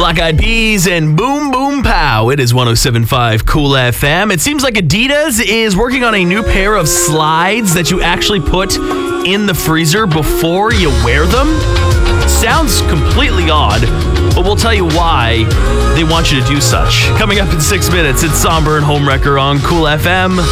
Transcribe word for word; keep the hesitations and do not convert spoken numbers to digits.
Black Eyed Peas and Boom Boom Pow. It is one oh seven point five Cool F M. It seems like Adidas is working on a new pair of slides that you actually put in the freezer before you wear them. Sounds completely odd, but we'll tell you why they want you to do such. Coming up in six minutes, it's Somber and Homewrecker on Cool F M.